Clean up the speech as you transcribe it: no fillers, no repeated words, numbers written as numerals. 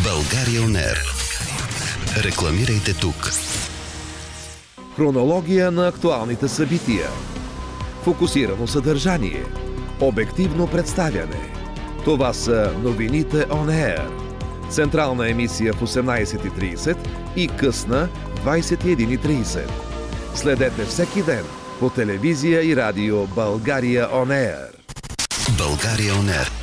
България On Air. Рекламирайте тук. Хронология на актуалните събития. Фокусирано съдържание. Обективно представяне. Това са новините On Air. Централна емисия в 18:30 и късна в 21:30. Следете всеки ден по телевизия и радио България On Air. България On Air.